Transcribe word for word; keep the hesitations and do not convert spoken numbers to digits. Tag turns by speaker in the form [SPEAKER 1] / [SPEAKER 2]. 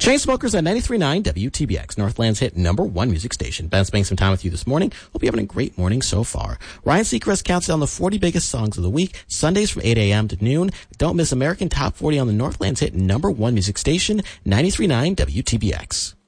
[SPEAKER 1] Chainsmokers at ninety-three point nine W T B X, Northland's hit number one music station. Ben spending some time with you this morning. Hope you're having a great morning so far. Ryan Seacrest counts down the forty biggest songs of the week, Sundays from eight a.m. to noon. Don't miss American Top forty on the Northland's hit number one music station, ninety-three point nine W T B X.